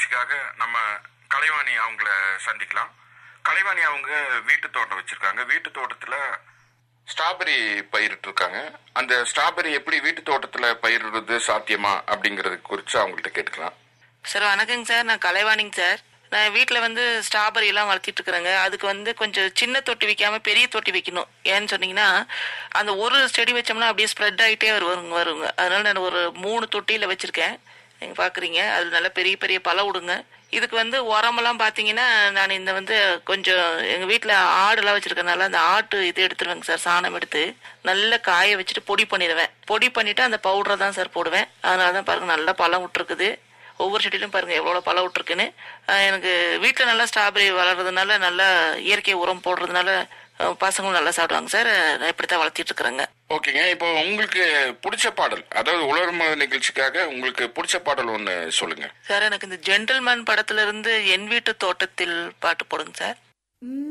நிகழ்ச்சிக்காக நம்ம கலைவாணி அவங்கள சந்திக்கலாம். கலைவாணி அவங்க வீட்டு தோட்டம் வச்சிருக்காங்க. வீட்டு தோட்டத்துல ஸ்ட்ராபெரி பயிரிட்டு இருக்காங்க. அந்த ஸ்ட்ராபெரி எப்படி வீட்டு தோட்டத்துல பயிரிடுறது சாத்தியமா அப்படிங்கறது குறித்து அவங்கள்ட்ட கேட்டுக்கலாம். சார் வணக்கங்க சார், நான் கலைவாணிங்க சார். நான் வீட்டில் ஸ்ட்ராபெரி எல்லாம் வளர்த்திட்டு இருக்கிறேங்க. அதுக்கு கொஞ்சம் சின்ன தொட்டி வைக்காம பெரிய தொட்டி வைக்கணும். ஏன்னு சொன்னீங்கன்னா அந்த ஒரு செடி வச்சோம்னா அப்படியே ஸ்ப்ரெட் ஆகிட்டே வருங்க. அதனால நான் ஒரு 3 தொட்டியில் வச்சிருக்கேன். நீங்க பாக்குறீங்க, அது நல்ல பெரிய பெரிய பழம் விடுங்க. இதுக்கு உரமெல்லாம் பாத்தீங்கன்னா நான் இந்த கொஞ்சம் எங்க வீட்டுல ஆடுலாம் வச்சிருக்கனால அந்த ஆட்டு இது எடுத்துருவேங்க சார். சாணம் எடுத்து நல்லா காய வச்சுட்டு பொடி பண்ணிடுவேன். பொடி பண்ணிட்டு அந்த பவுடரை தான் சார் போடுவேன். அதனாலதான் பாருங்க நல்லா பழம் விட்டுருக்குது. ஒவ்வொரு செடியிலும் பாருங்க எவ்வளவு பழம் விட்டுருக்குன்னு. எனக்கு வீட்டுல நல்லா ஸ்ட்ராபெரி வளர்றதுனால நல்லா இயற்கை உரம் போடுறதுனால பசங்களும் நல்லா சாப்பிடுவாங்க சார். நான் இப்படித்தான் வளர்த்திட்டு இருக்கிறேங்க. ஓகேங்க. இப்போ உங்களுக்கு பிடிச்ச பாடல், அதாவது உலர்ம நிகழ்ச்சிக்காக உங்களுக்கு பிடிச்ச பாடல் ஒண்ணு சொல்லுங்க சார். எனக்கு இந்த ஜென்டில்மேன் படத்துல இருந்து என் வீட்டு தோட்டத்தில் பாட்டு போடுங்க சார்.